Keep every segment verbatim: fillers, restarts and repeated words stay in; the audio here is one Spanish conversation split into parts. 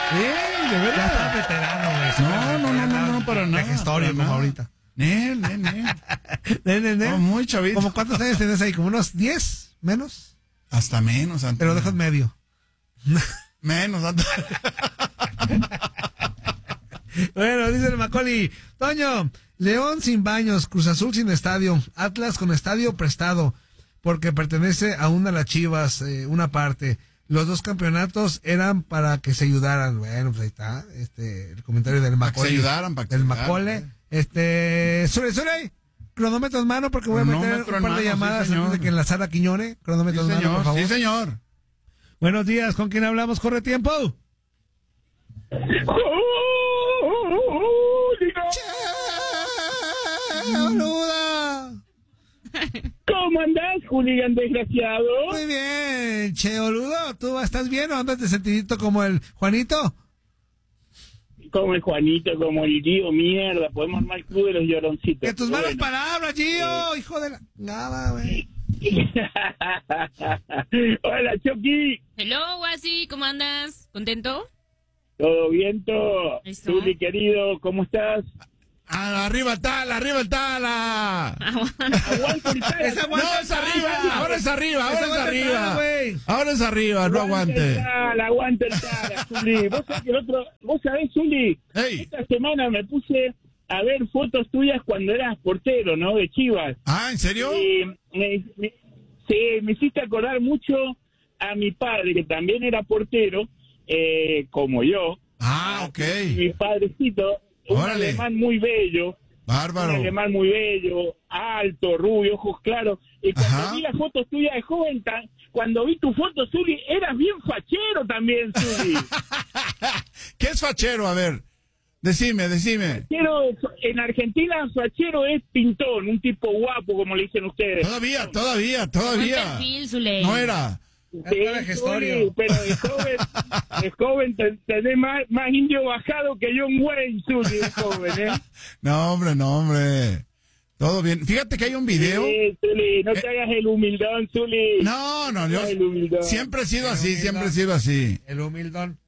Sí, de verdad. Ya está veterano, güey. No, no, no, no, no, para nada. De historia como ahorita. Nel, nel, nel. Nel, nel, nel. No, muy chavito. ¿Cómo cuántos años tenés ahí? ¿Como unos diez? ¿Menos? Hasta menos, Antonio. Te lo dejo en medio. Menos, Antonio. Bueno, dice el Macaulay. Toño, León sin baños, Cruz Azul sin estadio, Atlas con estadio prestado, porque pertenece a una de las Chivas, eh, una parte. Los dos campeonatos eran para que se ayudaran. Bueno, pues ahí está, este, el comentario del Macaulay. Para que se ayudaran, para que del se Macaulay. ayudaran. Este, Sure, Sure, cronómetro en mano, porque voy a meter un Cronómetro par en de mano, llamadas sí, antes de que enlazara Quiñone. Cronómetro Sí, en mano, señor, por favor. sí, señor. Buenos días, ¿con quién hablamos? Corre tiempo. ¡Boluda! ¿Cómo andás, Julián desgraciado? Muy bien, che, boludo. ¿Tú estás bien o andas de sentidito como el Juanito? Como el Juanito, como el Gio, mierda. Podemos armar el club de los lloroncitos. Que tus Pero malas bueno. palabras, Gio, Eh. hijo de la... Nada, güey. Hola, Chucky. Hello, Wasi, ¿cómo andas? ¿Contento? ¿Todo viento? Listo. Zuli, querido, ¿cómo estás? Ah, arriba el Tala, arriba el Tala. Aguanta el Tala. Esa No, aguanta es arriba, ahora es arriba, ahora Esa es aguanta el arriba. Tala, güey. Ahora es arriba, no aguante. el Tala, aguanta el Tala, Zuli. Vos sabés que el otro... Vos sabés, Zuli, Ey. esta semana me puse a ver fotos tuyas cuando eras portero, ¿no? De Chivas. Ah, ¿en serio? Y me, me- sí, me hiciste acordar mucho a mi padre, que también era portero, eh, como yo. Ah, ok. Mi padrecito, un Órale. alemán muy bello, un Bárbaro. alemán muy bello, alto, rubio, ojos claros. Y cuando Ajá. vi las fotos tuyas de joven, tan- cuando vi tu foto, Zuli, eras bien fachero también, Zuli. ¿Qué es fachero? A ver, decime, decime. Fachero, en Argentina, fachero es pintón, un tipo guapo, como le dicen ustedes. Todavía, todavía, Buen todavía. perfil, Zuley. No era. Sí, Era gestorio. Zuli, pero de joven, de joven te- tenés más, más indio bajado que John Wayne, Zuli, de joven, ¿eh? No, hombre, no, hombre. Todo bien. Fíjate que hay un video. Sí, Zuli, no te hagas el humildón, Zuli. No, no, yo El humildón. siempre he sido El así, humildón. siempre he sido así. El humildón.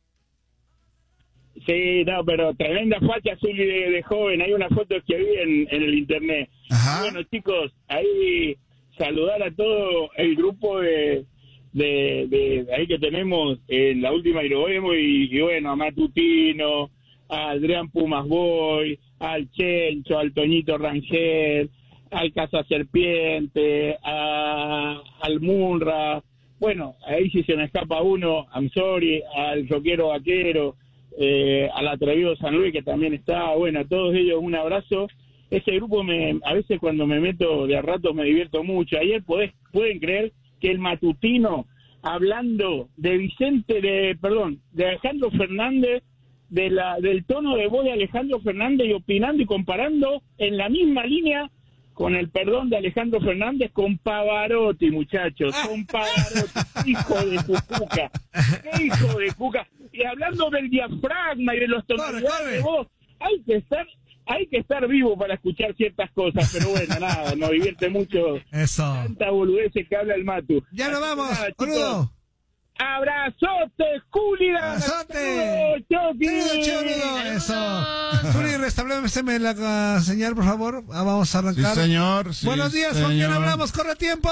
Sí, no, pero tremenda facha, Zuli, de, de joven. Hay una foto que vi en, en el internet. Ajá. Bueno, chicos, ahí saludar a todo el grupo de, de, de, de ahí que tenemos en la última y lo vemos. Y, y bueno, a Matutino, a Adrián Pumas Boy, al Chencho, al Toñito Rangel, al Casa Serpiente, a, al Munra. Bueno, ahí si se me escapa uno, I'm sorry, al Roquero Vaquero, eh, al Atrevido San Luis, que también está. Bueno, a todos ellos un abrazo. Ese grupo, me, a veces cuando me meto de a rato me divierto mucho. Ayer podés, pueden creer que el Matutino, hablando de Vicente, de perdón, de Alejandro Fernández, de la del tono de voz de Alejandro Fernández, y opinando y comparando en la misma línea, con el perdón de Alejandro Fernández, con Pavarotti, muchachos, con Pavarotti, hijo de tu cuca, qué hijo de cuca. Y hablando del diafragma y de los tonalidades corre. de voz, hay que estar, hay que estar vivo para escuchar ciertas cosas, pero bueno, nada, nos divierte mucho Eso. tanta boludez que habla el Matu. Ya nos Así que vamos, nada, chicos, boludo. ¡abrazotes, Julián! ¡Abrazote! ¡Chucky! Saludos, che, boludo. Eso. Saludos. Zuli, restableceme la uh, señal, por favor. Ah, vamos a Sí, arrancar. señor. sí, Buenos días, ¿con quién señor. hablamos? ¡Corre tiempo!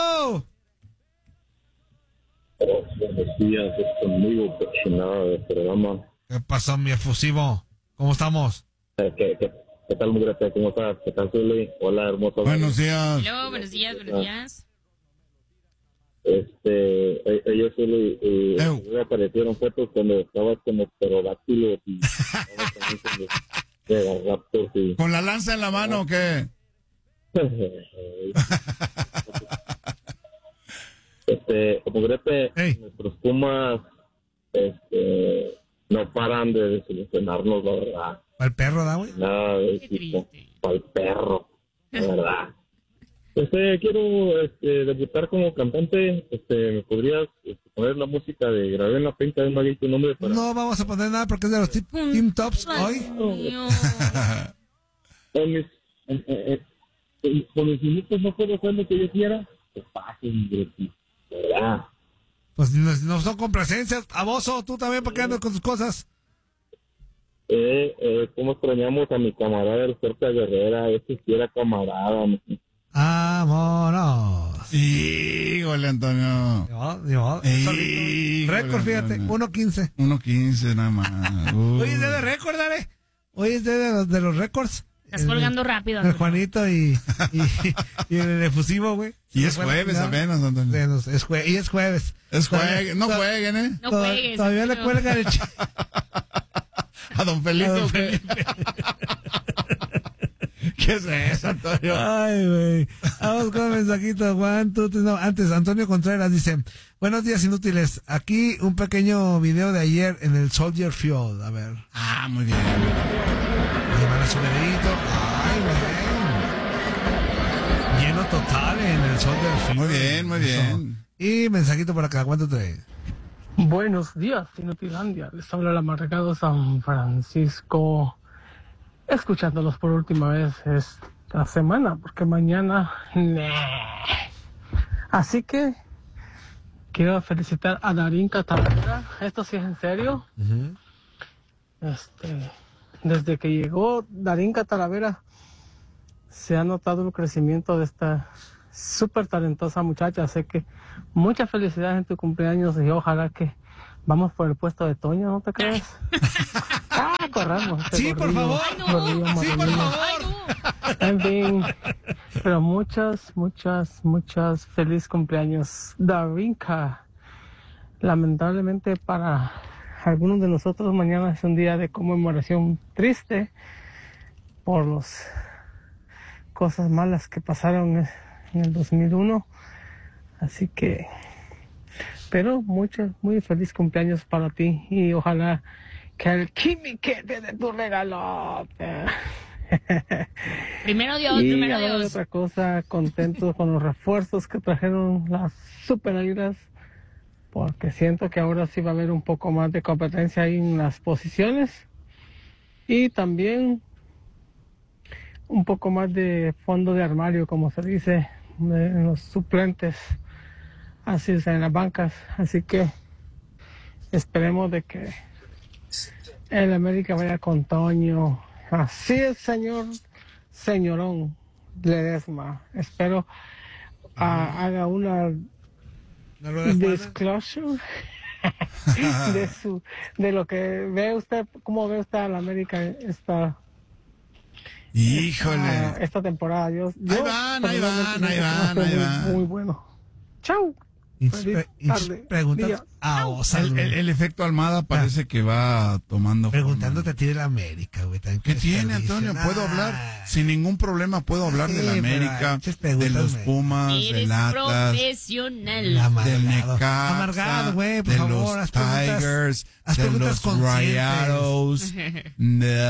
Buenos días, es conmigo, personal del programa. ¿Qué pasó, mi efusivo? ¿Cómo estamos? Eh, ¿Qué, qué, qué tal, Mugrete? ¿Cómo estás? ¿Qué tal, Zuli? Hola, hermoso. Buenos días. Hello, buenos días, buenos días. Este, eh, ellos, Zuli, y Eu. me aparecieron fotos cuando estabas como pterodáctilos y estabas también con los Velociraptors y... ¿Con la lanza en la mano o qué? este, Mugrete, Ey. nuestros Pumas, este, no paran de desilusionarnos, la verdad. ¿Para el perro, da, güey? Nada de Qué equipo. triste. Para el perro, la verdad. Este, quiero este, debutar como cantante. Este, ¿me podrías este, poner la música de Grabé en la Pinta de Magui tu nombre para... No vamos a poner nada porque es de los tip- Team Tops hoy. Mío. Con mis, eh, eh, eh, con mis minutos no puedo hacer lo que yo quiera. Que pasen, Greti. ¿Verdad? Pues no, no son complacencias. A vos o tú también, ¿para qué andas con tus cosas? Eh, eh, cómo extrañamos a mi camarada el Cerca Guerrera, ese sí era camarada. mijo. Vámonos. Híjole, Antonio. Yo, yo, Híjole, récord, fíjate, Antonio. uno quince. uno quince nada más. Uy. Hoy es día de récord, dale. Hoy es día de los, de los récords. Estás El- colgando rápido. El Antonio. Juanito y, y, y el efusivo, güey. Y Se es fue la jueves final. apenas, Antonio. Sí, no sé, es jue- y es jueves. Es Todavía- juegue, no to- jueguen, ¿eh? No to- juegues. Todavía le Antonio. cuelga el ch- A don Felipe. A don ¿o qué? ¿Qué es eso, Antonio? Ay, güey. Vamos con un mensajito, Juan. Tú, tú, no, antes, Antonio Contreras dice: buenos días, inútiles. Aquí un pequeño video de ayer en el Soldier Field. A ver. Ah, muy bien. Ahí van a su videíto. Ay, güey. Lleno total en el Soldier Field. Muy bien, muy bien. Y mensajito por acá. ¿Cuánto trae? Buenos días, Inutilandia. Les habla el amargado San Francisco. Escuchándolos por última vez esta semana, porque mañana... nah. Así que quiero felicitar a Darín Catalavera. Esto sí es en serio. Este, desde que llegó Darín Catalavera, se ha notado el crecimiento de esta súper talentosa muchacha. Sé que muchas felicidades en tu cumpleaños y ojalá que vamos por el puesto de Toño, ¿no te crees? Ah, corramos. este Sí, por gordillo, favor. Ay, no. gordillo Sí, por maravilloso. favor. Ay, no. En fin, pero muchas, muchas, muchas feliz cumpleaños, Darinka. Lamentablemente para algunos de nosotros mañana es un día de conmemoración triste por las cosas malas que pasaron en el dos mil uno. Así que, pero mucho, muy feliz cumpleaños para ti y ojalá que el Kimi que te dé tu regalo. Primero Dios, Y primero hablando de Dios. otra cosa, contentos con los refuerzos que trajeron las Super Águilas, porque siento que ahora sí va a haber un poco más de competencia ahí en las posiciones y también un poco más de fondo de armario, como se dice, de- en los suplentes, así es, en las bancas. Así que esperemos de que el América vaya con Toño. Así es, señor, señorón Ledesma. Espero ah, haga una ¿No lo ves, disclosure de su de lo que ve usted, cómo ve usted a la América esta Híjole. ah, esta temporada. Yo, yo Ahí van, ahí personalmente van, ahí creo que va a van, ser ahí muy, van. muy bueno. Chau. Y Feliz pre- y tarde, preguntas día. a Osa, El, güey. el- el efecto Almada parece que va tomando forma. Preguntándote a ti de la América, güey. también ¿Qué que tiene, desperdicio. Antonio? Puedo Ah. hablar sin ningún problema. Puedo hablar de la Sí, pero América, muchas de preguntas, los güey. Pumas, Eres del Atlas, profesional. Amargado. del Necaxa, Amargado, güey, por de favor, los haz preguntas- Tigers, haz de preguntas los conscientes. Rayados, de